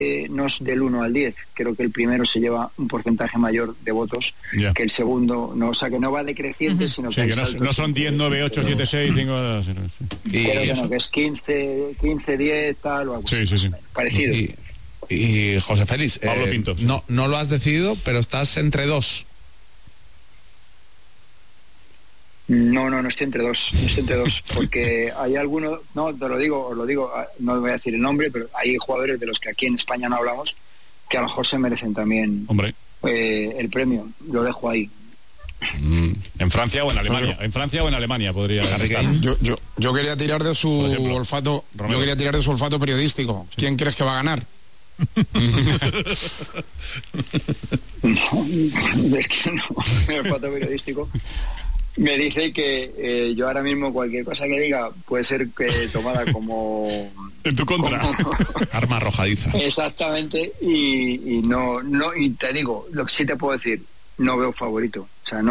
no es del 1 al 10. Creo que el primero se lleva un porcentaje mayor de votos que el segundo. No, o sea, que no va decreciente, sino que, no son 10, 9, 8, 7, 6, 5... Creo que no, que es 15, 10, tal o algo sí. parecido. Y José Félix, Pablo Pinto, no lo has decidido, pero estás entre dos. No estoy entre dos, porque hay algunos, os lo digo, no voy a decir el nombre, pero hay jugadores de los que aquí en España no hablamos, que a lo mejor se merecen también el premio, lo dejo ahí. En Francia o en Alemania, podría estar. Yo quería tirar de su olfato, periodístico. Sí. ¿Quién crees que va a ganar? Es que no, el olfato periodístico me dice que yo ahora mismo cualquier cosa que diga puede ser tomada como en tu contra, arma arrojadiza. Exactamente, y y te digo, lo que sí te puedo decir, no veo favorito.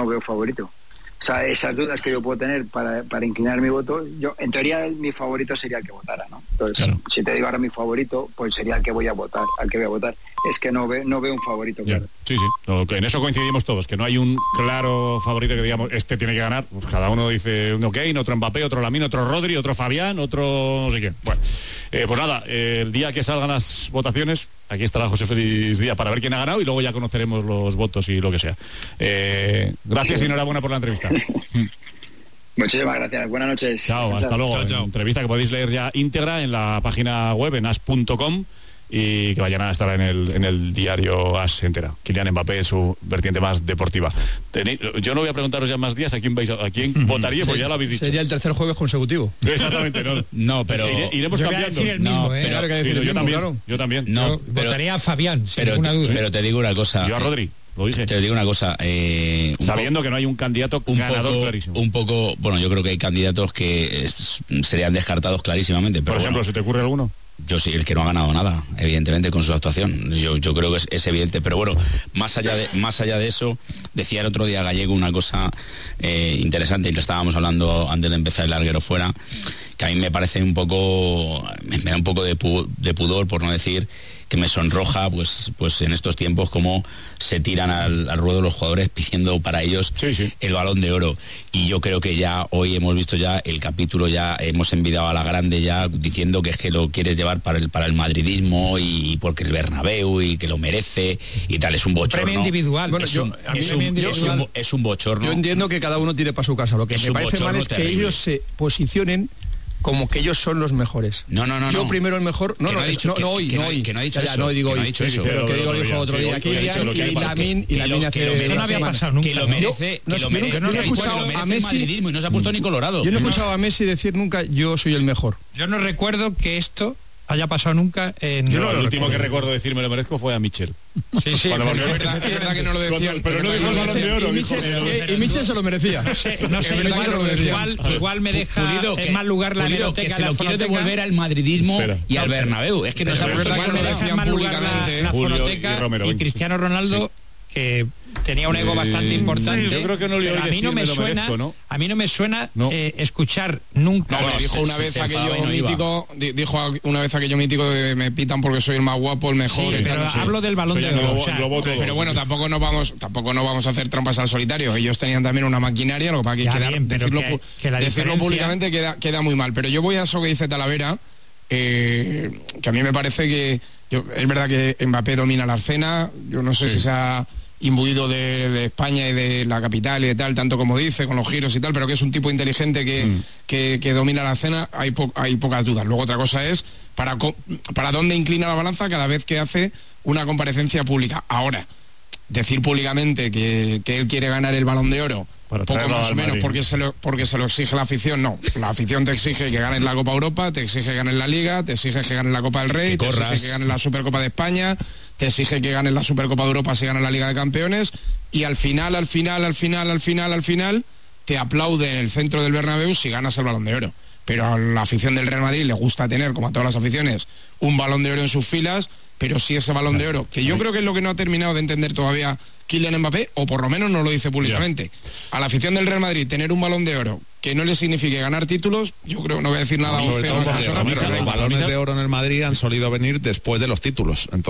O sea, esas dudas que yo puedo tener para inclinar mi voto, yo en teoría mi favorito sería el que votara, ¿no? Entonces, si te digo ahora mi favorito, pues sería el que voy a votar, Es que no veo un favorito, claro. Sí, en eso coincidimos todos, que no hay un claro favorito que digamos, este tiene que ganar. Pues cada uno dice uno Kane, otro Mbappé, otro Lamine, otro Rodri, otro Fabián, otro no sé quién. Bueno, pues nada, el día que salgan las votaciones, aquí estará José Félix Díaz para ver quién ha ganado y luego ya conoceremos los votos y lo que sea. Gracias y enhorabuena por la entrevista. Muchísimas gracias, buenas noches. Chao, hasta luego. Chao. Entrevista que podéis leer ya íntegra en la página web en as.com y que vayan a estar en el diario AS entera. Kylian Mbappé, su vertiente más deportiva. Yo no voy a preguntaros ya más días a quién votaría, porque ya lo habéis dicho. Sería el tercer jueves consecutivo. Exactamente, no, pero iremos cambiando. Yo también. Votaría a Fabián, sin pero, ninguna duda. Pero te digo una cosa. Yo a Rodri. Lo dije. Te digo una cosa, sabiendo que no hay un candidato ganador clarísimo. Bueno, yo creo que hay candidatos que serían descartados clarísimamente. Pero por ejemplo, ¿se te ocurre alguno? Yo sí, el que no ha ganado nada, evidentemente, con su actuación. Yo creo que es evidente, pero bueno, más allá de eso, decía el otro día Gallego una cosa interesante, y lo estábamos hablando antes de empezar el larguero fuera, que a mí me parece me da un poco de pudor, por no decir que me sonroja, pues en estos tiempos como se tiran al ruedo los jugadores pidiendo para ellos el Balón de Oro. Y yo creo que ya hoy hemos visto ya el capítulo, ya hemos envidiado a la grande ya diciendo que es que lo quieres llevar para el madridismo y porque el Bernabéu y que lo merece y tal. Es un bochorno. Premio individual. Bueno, es un bochorno. Yo entiendo que cada uno tire para su casa. Lo que me parece mal es que ellos se posicionen como que ellos son los mejores. No. Yo primero el mejor. No hoy. Que no ha dicho eso. No digo hoy. Pero que digo otro día. Aquí y Lamine hace... No había pasado nunca. Que lo merece. No he escuchado a Messi y no se ha puesto ni colorado. Yo no he escuchado a Messi decir nunca yo soy el mejor. Yo no recuerdo que esto haya pasado nunca en... Yo el último que recuerdo decir me lo merezco fue a Michel. Sí. Bueno, es verdad que no lo decía. Pero no dijo el Balón de Oro. Y Michel se lo merecía. No sé, igual me deja en mal lugar la hemeroteca. Que se lo quiere devolver al madridismo y al Bernabéu. Es que no sabe igual me deja en mal lugar la fonoteca y Cristiano Ronaldo, que tenía un ego bastante importante. Yo creo que no le a mí no me suena, a mí no me suena escuchar nunca. Dijo una vez aquello mítico de me pitan porque soy el más guapo, el mejor. Sí, pero hablo del Balón de Oro. Pero bueno, tampoco nos vamos a hacer trampas al solitario. Ellos tenían también una maquinaria, lo que pasa es que decirlo públicamente queda muy mal. Pero yo voy a eso que dice Talavera, que a mí me parece que es verdad que Mbappé domina la escena. Yo no sé si se ha imbuido de España y de la capital y de tal, tanto como dice, con los giros y tal, pero que es un tipo inteligente que domina la escena, hay pocas dudas. Luego otra cosa es para dónde inclina la balanza cada vez que hace una comparecencia pública. Ahora, decir públicamente que él quiere ganar el Balón de Oro, poco más o menos porque se lo exige la afición, no. La afición te exige que ganes la Copa Europa, te exige que ganes la Liga, te exige que ganes la Copa del Rey, te exige que ganes la Supercopa de España, te exige que ganes la Supercopa de Europa si ganas la Liga de Campeones, y al final te aplaude en el centro del Bernabéu si ganas el Balón de Oro. Pero a la afición del Real Madrid le gusta tener, como a todas las aficiones, un Balón de Oro en sus filas, pero si ese Balón de Oro, que yo creo que es lo que no ha terminado de entender todavía Kylian Mbappé, o por lo menos no lo dice públicamente. A la afición del Real Madrid tener un Balón de Oro que no le signifique ganar títulos, yo creo, no voy a decir nada. Los balones de oro en el Madrid han solido venir después de los títulos. Entonces,